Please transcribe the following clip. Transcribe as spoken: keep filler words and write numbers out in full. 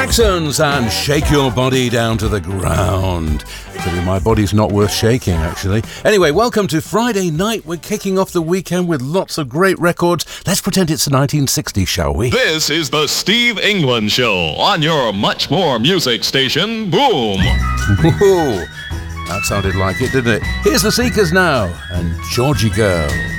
Jacksons and Shake Your Body Down to the Ground. Actually, my body's not worth shaking, actually. Anyway, welcome to Friday night. We're kicking off the weekend with lots of great records. Let's pretend it's the nineteen sixties, shall we? This is the Steve England Show on your much more music station, Boom. Whoa, that sounded like it, didn't it? Here's the Seekers now and Georgie Girl.